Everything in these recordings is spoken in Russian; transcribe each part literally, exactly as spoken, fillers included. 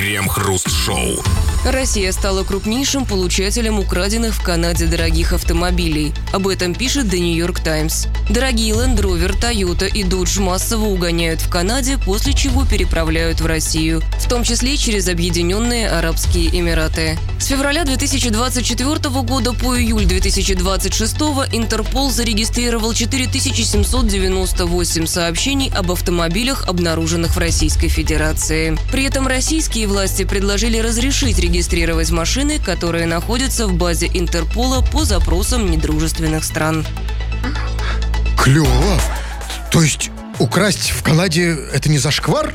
Крем-хруст-шоу. Россия стала крупнейшим получателем украденных в Канаде дорогих автомобилей. Об этом пишет The New York Times. Дорогие Land Rover, Toyota и Dodge массово угоняют в Канаде, после чего переправляют в Россию, в том числе через Объединенные Арабские Эмираты. С февраля две тысячи двадцать четвёртого года по июль две тысячи двадцать шестого Интерпол зарегистрировал четыре тысячи семьсот девяносто восемь сообщений об автомобилях, обнаруженных в Российской Федерации. При этом российские власти предложили разрешить регистрировать машины, которые находятся в базе Интерпола по запросам недружественных стран. Клево. То есть украсть в Канаде — это не зашквар?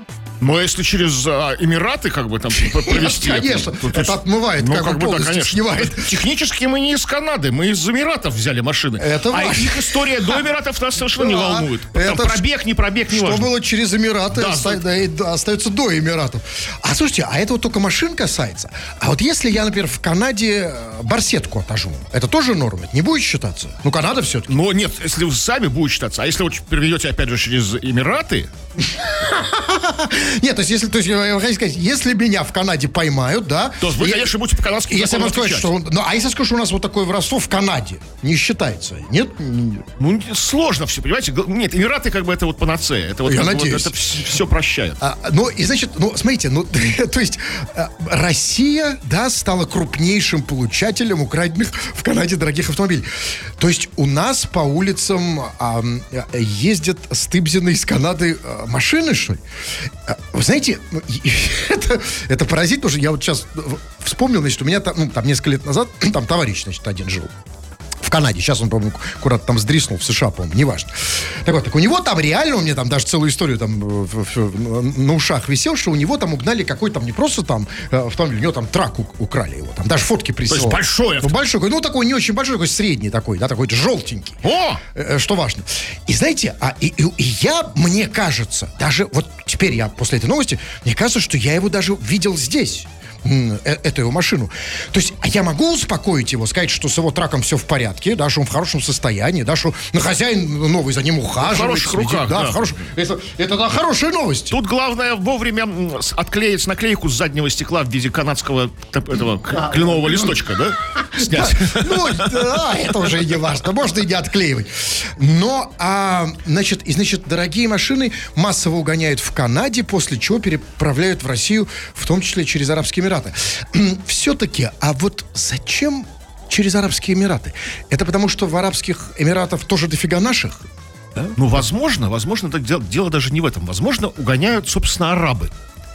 Но если через а, Эмираты как бы там провести... Конечно, это, это, это отмывает, ну, как, как бы бы, полностью да, конечно. снимает. Технически мы не из Канады, мы из Эмиратов взяли машины. Это а важно. их история до Эмиратов нас совершенно не волнует. Там Это пробег, не пробег, не что важно. было через Эмираты, Да, оста- да. да, остается до Эмиратов. А слушайте, а это вот только машин касается. А вот если я, например, в Канаде э, барсетку отожму, это тоже норма? Это не будет считаться? Ну, Канада все-таки. Но нет, если вы сами будет считаться. А если вы переведете, опять же, через Эмираты... Нет, то есть, если, то есть, я хочу сказать, если меня в Канаде поймают, да... То вы, я- конечно, будете по-канадски Если я могу закону сказать, отвечать. что... он- Ну, а если я скажу, что у нас вот такое воровство в Канаде, не считается? Нет? Ну, сложно все, понимаете? Г- Нет, Эмираты как бы это вот панацея. Это вот, Я как бы вот надеюсь. это все прощает. А, ну, и значит, ну, смотрите, ну, то есть а, Россия, да, стала крупнейшим получателем украденных в Канаде дорогих автомобилей. То есть у нас по улицам а, ездят стыбзины из Канады а, машины, что ли? А, Вы знаете, ну, и- и это, это поразительно, потому что я вот сейчас вспомнил, значит, у меня там, ну, там несколько лет назад там товарищ, значит, один жил в Канаде. Сейчас он, по-моему, куда-то там сдриснул в США, по-моему, неважно. Так вот, так у него там реально, у меня там даже целую историю там э, в- в- на ушах висел, что у него там угнали какой-то там не просто там э, автомобиль, у него там трак у- украли его. Там даже фотки прислал. есть большой Ну, большой, такой, ну, такой не очень большой, такой средний такой, да, такой желтенький. О! Э, Что важно. И знаете, а, и, и- и я, мне кажется, даже вот теперь я после этой новости, мне кажется, что я его даже видел здесь. м, э- Эту его машину. То есть, а я могу успокоить его, сказать, что с его траком все в порядке, да, что он в хорошем состоянии, да, что на хозяин новый за ним ухаживает. хороших следит, руках, да, да. в хорошем- это, это да, хорошая новость. Тут главное вовремя м, с- отклеить наклейку с заднего стекла в виде канадского т- этого к- кленового листочка, да? Снять. Ну, да, это уже и не важно. Можно и не отклеивать. Но, а, значит, и, значит, дорогие машины массово угоняют в Канаде, после чего переправляют в Россию, в том числе через Арабские Эмираты. Все-таки, а вот зачем через Арабские Эмираты? Это потому, что в Арабских Эмиратах тоже дофига наших? Ну, возможно, возможно, это дело, дело даже не в этом. Возможно, угоняют, собственно, арабы.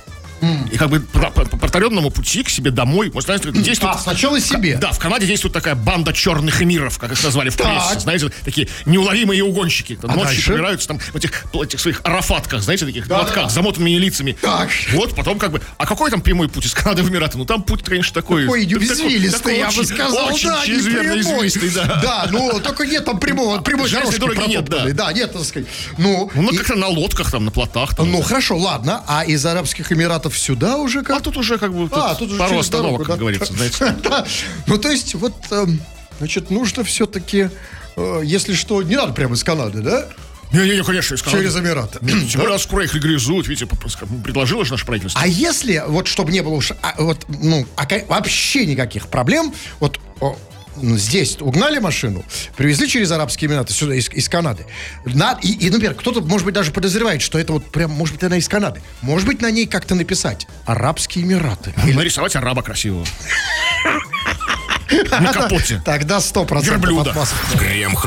И как бы по, по- по протаренному пути к себе домой. Вот, знаете, действует, А, сначала себе. Да, в Канаде действует такая банда черных эмиров, как их назвали в Так. прессе. Знаете, такие неуловимые угонщики. А Ночью дальше? собираются там в этих, этих своих арафатках, знаете, таких Да, платках, да. с замотанными лицами. Так. Вот, потом как бы... А какой там прямой путь из Канады в Эмираты? Ну, там путь, конечно, такой... Такой такой- извилистый, такой я бы очень- сказал, Очень да, не чрезмерно прямой. извилистый, да. Да, ну, только нет там прямого, прямой Железной дорожки дороги нет, протоптанной. да. Да, нет, так сказать. Ну, Ну, и- как-то на лодках, там, на плотах. Там, ну, хорошо, ладно. А из Арабских Эмиратов сюда уже как? А тут уже как бы тут А, тут уже пару через остановок, дорогу, как да? говорится, знаете. Да. Ну, то есть, вот, эм, значит, нужно все-таки, э, если что, не надо прямо из Канады, да? Не-не-не, конечно, из Канады. Через Эмираты. Тем более, скоро их легализуют, видите, предложило же наше правительство. А если, вот, чтобы не было уж, а, вот, ну, ока- вообще никаких проблем, вот, о, м, здесь угнали машину, привезли через Арабские Эмираты, сюда, из, из Канады. На- и, и, например, кто-то, может быть, даже подозревает, что это вот прям, может быть, она из Канады. Может быть, на ней как-то написать Арабские Эмираты. Нарисовать араба красивого. На капоте. Тогда сто процентов Верблюда. от вас. Крем-хруст.